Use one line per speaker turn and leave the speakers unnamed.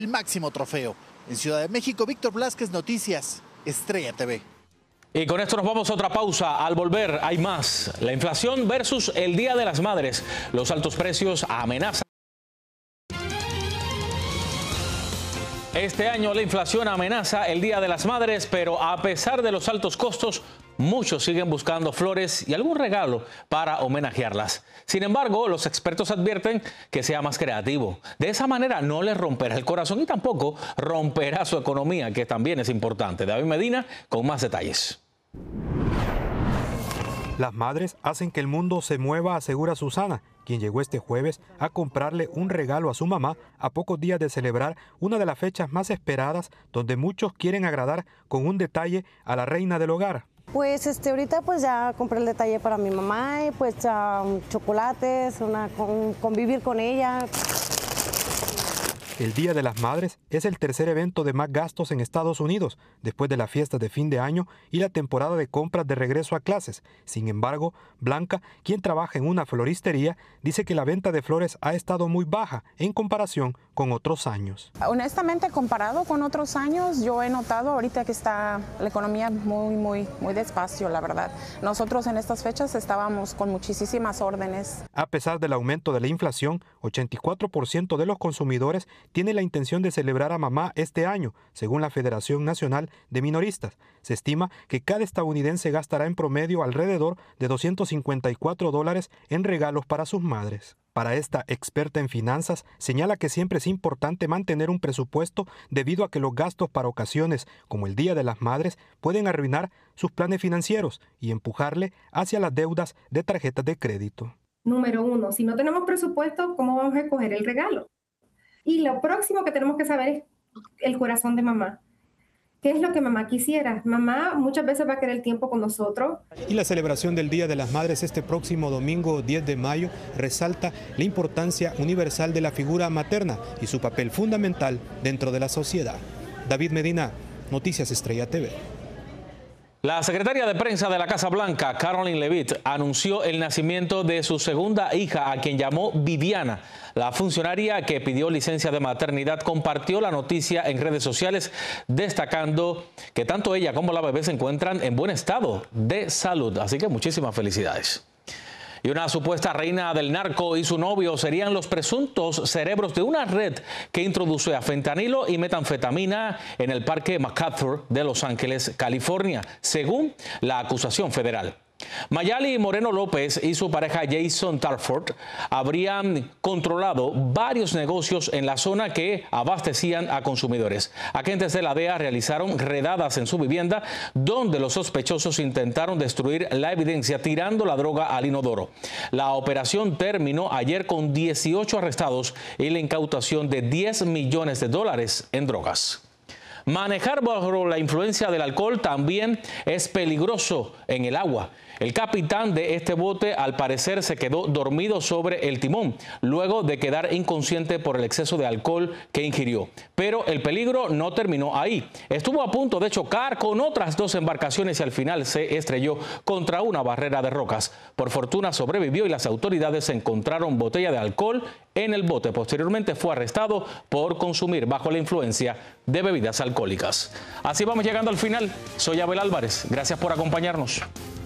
el máximo trofeo. En Ciudad de México, Víctor Blázquez, Noticias, Estrella TV.
Y con esto nos vamos a otra pausa. Al volver hay más. La inflación versus el Día de las Madres. Los altos precios amenazan. Este año la inflación amenaza el Día de las Madres, pero a pesar de los altos costos, muchos siguen buscando flores y algún regalo para homenajearlas. Sin embargo, los expertos advierten que sea más creativo. De esa manera no les romperá el corazón y tampoco romperá su economía, que también es importante. David Medina con más detalles.
Las madres hacen que el mundo se mueva, asegura Susana, quien llegó este jueves a comprarle un regalo a su mamá a pocos días de celebrar una de las fechas más esperadas, donde muchos quieren agradar con un detalle a la reina del hogar.
Pues ahorita pues ya compré el detalle para mi mamá y pues chocolates, convivir con ella.
El Día de las Madres es el tercer evento de más gastos en Estados Unidos, después de las fiestas de fin de año y la temporada de compras de regreso a clases. Sin embargo, Blanca, quien trabaja en una floristería, dice que la venta de flores ha estado muy baja en comparación con otros años.
Honestamente, comparado con otros años, yo he notado ahorita que está la economía muy despacio, la verdad. Nosotros en estas fechas estábamos con muchísimas órdenes.
A pesar del aumento de la inflación, 84% de los consumidores tiene la intención de celebrar a mamá este año, según la Federación Nacional de Minoristas. Se estima que cada estadounidense gastará en promedio alrededor de $254 en regalos para sus madres. Para esta experta en finanzas, señala que siempre es importante mantener un presupuesto debido a que los gastos para ocasiones como el Día de las Madres pueden arruinar sus planes financieros y empujarle hacia las deudas de tarjetas de crédito.
Número 1, si no tenemos presupuesto, ¿cómo vamos a escoger el regalo? Y lo próximo que tenemos que saber es el corazón de mamá. ¿Qué es lo que mamá quisiera? Mamá muchas veces va a querer tiempo con nosotros.
Y la celebración del Día de las Madres este próximo domingo 10 de mayo resalta la importancia universal de la figura materna y su papel fundamental dentro de la sociedad. David Medina, Noticias Estrella TV.
La secretaria de prensa de la Casa Blanca, Karoline Leavitt, anunció el nacimiento de su segunda hija, a quien llamó Viviana. La funcionaria que pidió licencia de maternidad compartió la noticia en redes sociales, destacando que tanto ella como la bebé se encuentran en buen estado de salud. Así que muchísimas felicidades. Y una supuesta reina del narco y su novio serían los presuntos cerebros de una red que introduce a fentanilo y metanfetamina en el Parque MacArthur de Los Ángeles, California, según la acusación federal. Mayali Moreno López y su pareja Jason Tarford habrían controlado varios negocios en la zona que abastecían a consumidores. Agentes de la DEA realizaron redadas en su vivienda, donde los sospechosos intentaron destruir la evidencia tirando la droga al inodoro. La operación terminó ayer con 18 arrestados y la incautación de $10 millones en drogas. Manejar bajo la influencia del alcohol también es peligroso en el agua. El capitán de este bote al parecer se quedó dormido sobre el timón luego de quedar inconsciente por el exceso de alcohol que ingirió. Pero el peligro no terminó ahí. Estuvo a punto de chocar con otras dos embarcaciones y al final se estrelló contra una barrera de rocas. Por fortuna sobrevivió y las autoridades encontraron botella de alcohol en el bote. Posteriormente fue arrestado por consumir bajo la influencia de bebidas alcohólicas. Así vamos llegando al final. Soy Abel Álvarez. Gracias por acompañarnos.